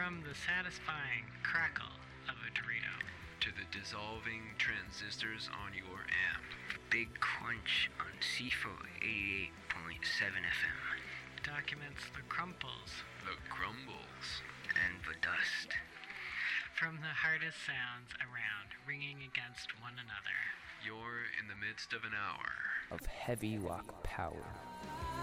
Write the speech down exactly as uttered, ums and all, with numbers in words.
From the satisfying crackle of a Dorito to the dissolving transistors on your amp. Big crunch on C F O eighty-eight point seven F M. documents the crumples, The crumbles, and the dust. From the hardest sounds around, ringing against one another. You're in the midst of an hour of heavy rock power.